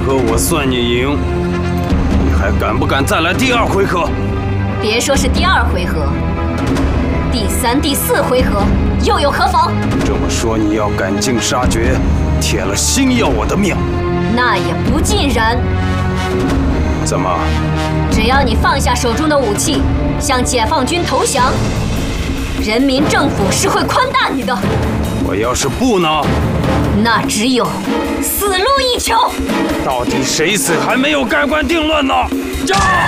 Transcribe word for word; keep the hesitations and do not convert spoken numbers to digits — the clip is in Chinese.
合我算你赢，你还敢不敢再来第二回合？ 别说是第二回合，第三、第四回合又有何妨？ 这么说你要赶尽杀绝，铁了心要我的命？ 那也不尽然。 怎么？ 只要你放下手中的武器，向解放军投降，人民政府是会宽大你的。 我要是不呢？ 那只有死路一条。 到底谁死还没有盖棺定论呢？驾！